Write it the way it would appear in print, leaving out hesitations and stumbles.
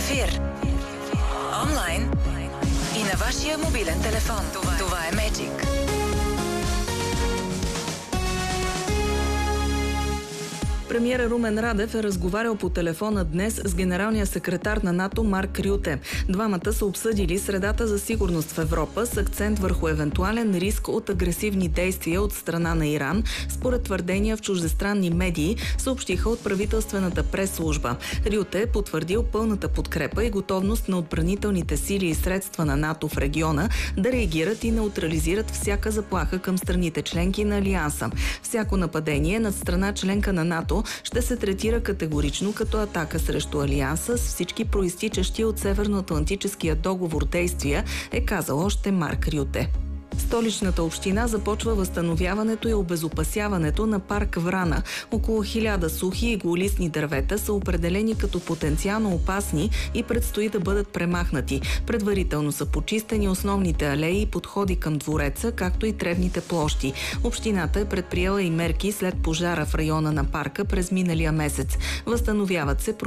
ефир. Онлайн и на вашия мобилен телефон. Това е Magic. Премиерът Румен Радев е разговарял по телефона днес с генералния секретар на НАТО Марк Рюте. Двамата са обсъдили средата за сигурност в Европа с акцент върху евентуален риск от агресивни действия от страна на Иран, според твърдения в чуждестранни медии, съобщиха от правителствената прес-служба. Рюте е потвърдил пълната подкрепа и готовност на отбранителните сили и средства на НАТО в региона да реагират и неутрализират всяка заплаха към страните членки на Алианса. Всяко нападение над страна членка на НАТО ще се третира категорично като атака срещу Алианса с всички проистичащи от Северноатлантическия договор действия, е казал още Марк Рюте. Столичната община започва възстановяването и обезопасяването на парк Врана. Около 1000 сухи и голистни дървета са определени като потенциално опасни и предстои да бъдат премахнати. Предварително са почистени основните алеи и подходи към двореца, както и тревните площи. Общината е предприела и мерки след пожара в района на парка през миналия месец. Възстановяват се